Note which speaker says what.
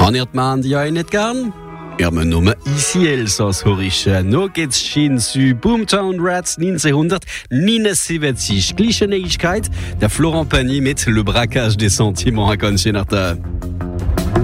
Speaker 1: Hört man die ja nicht gern? Ja, man nur ici Elsass horischen. No geht's schien zu Boomtown Rats 1979. Gleiche Neuigkeit, der Florent Pagny mit Le Braquage des Sentiments à Conchionata.